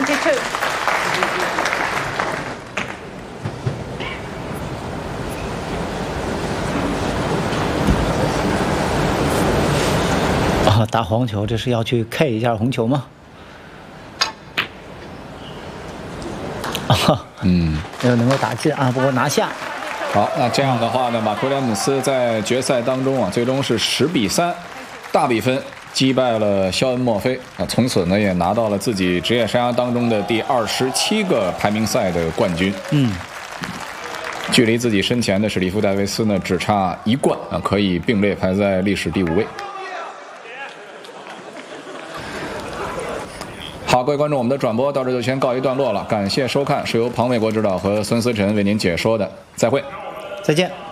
22. 打黄球，这是要去 K 一下红球吗？没有能够打进啊，不过拿下。 好，那这样的话呢，马库廉姆斯在决赛当中啊，最终是10比3，大比分击败了肖恩·墨菲啊，从此呢也拿到了自己职业生涯当中的第27个排名赛的冠军。距离自己身前的史蒂夫·戴维斯呢只差1冠啊，可以并列排在历史第5位。好，各位观众，我们的转播到这就先告一段落了，感谢收看，是由庞伟国指导和孙思辰为您解说的，再会， 再见。